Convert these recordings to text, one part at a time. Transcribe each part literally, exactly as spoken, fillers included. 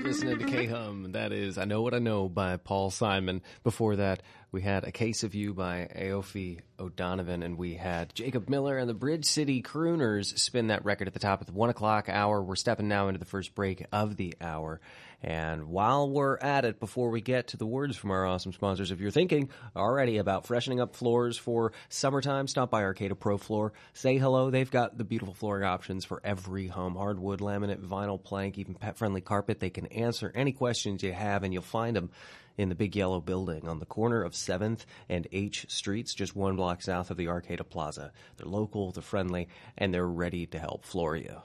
listening to K-Hum. That is I Know What I Know by Paul Simon. Before that, we had A Case of You by Aoife O'Donovan, and we had Jacob Miller and the Bridge City Crooners spin that record at the top of the one o'clock hour. We're stepping now into the first break of the hour. And while we're at it, before we get to the words from our awesome sponsors, if you're thinking already about freshening up floors for summertime, stop by Arcata Pro Floor. Say hello. They've got the beautiful flooring options for every home. Hardwood, laminate, vinyl, plank, even pet-friendly carpet. They can answer any questions you have, and you'll find them in the big yellow building on the corner of seventh and H Streets, just one block south of the Arcata Plaza. They're local, they're friendly, and they're ready to help floor you.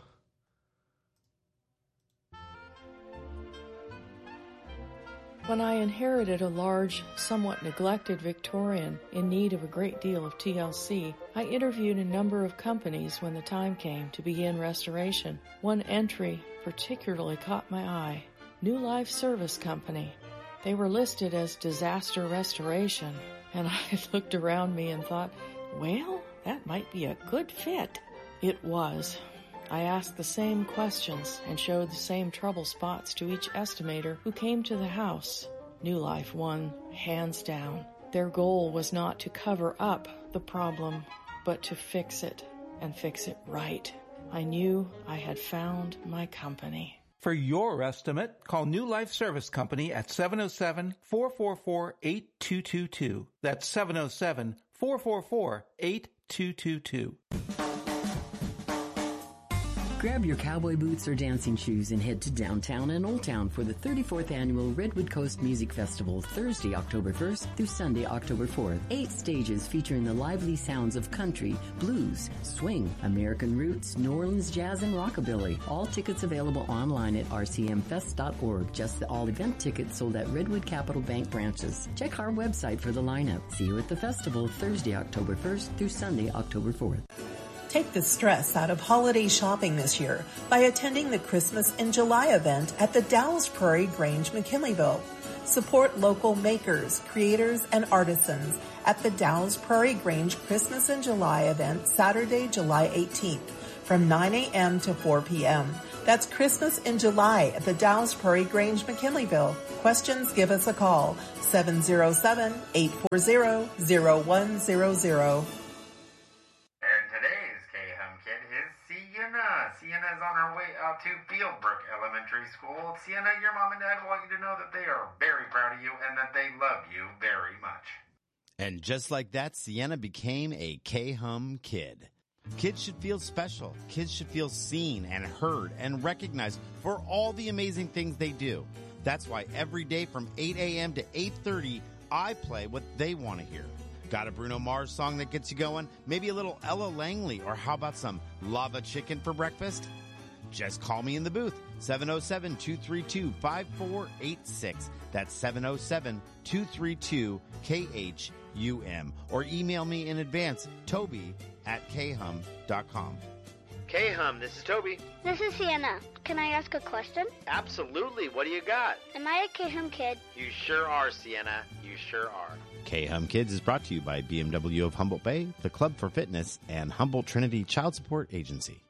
When I inherited a large, somewhat neglected Victorian in need of a great deal of T L C, I interviewed a number of companies when the time came to begin restoration. One entry particularly caught my eye. New Life Service Company. They were listed as disaster restoration, and I looked around me and thought, well, that might be a good fit. It was. I asked the same questions and showed the same trouble spots to each estimator who came to the house. New Life won, hands down. Their goal was not to cover up the problem, but to fix it, and fix it right. I knew I had found my company. For your estimate, call New Life Service Company at seven oh seven, four four four, eight two two two. That's seven oh seven, four four four, eight two two two. Grab your cowboy boots or dancing shoes and head to downtown and Old Town for the thirty-fourth Annual Redwood Coast Music Festival, Thursday, October first through Sunday, October fourth. Eight stages featuring the lively sounds of country, blues, swing, American roots, New Orleans jazz, and rockabilly. All tickets available online at r c m fest dot org. Just the all-event tickets sold at Redwood Capital Bank branches. Check our website for the lineup. See you at the festival, Thursday, October first through Sunday, October fourth. Take the stress out of holiday shopping this year by attending the Christmas in July event at the Dallas Prairie Grange, McKinleyville. Support local makers, creators, and artisans at the Dallas Prairie Grange Christmas in July event Saturday, July eighteenth from nine a.m. to four p.m. That's Christmas in July at the Dallas Prairie Grange, McKinleyville. Questions, give us a call, seven oh seven, eight four zero, zero one zero zero. Sienna is on her way out to Fieldbrook Elementary School. Sienna, your mom and dad want you to know that they are very proud of you and that they love you very much. And just like that, Sienna became a K-Hum kid. Kids should feel special. Kids should feel seen and heard and recognized for all the amazing things they do. That's why every day from eight a.m. to eight thirty, I play what they want to hear. Got a Bruno Mars song that gets you going? Maybe a little Ella Langley, or how about some lava chicken for breakfast? Just call me in the booth, seven oh seven, two three two, five four eight six. That's seven oh seven, two three two, K H U M. Or email me in advance, Toby at k hum dot com. K-Hum, this is Toby. This is Sienna. Can I ask a question? Absolutely. What do you got? Am I a K-Hum kid? You sure are, Sienna. You sure are. K-Hum Kids is brought to you by B M W of Humboldt Bay, the Club for Fitness, and Humboldt Trinity Child Support Agency.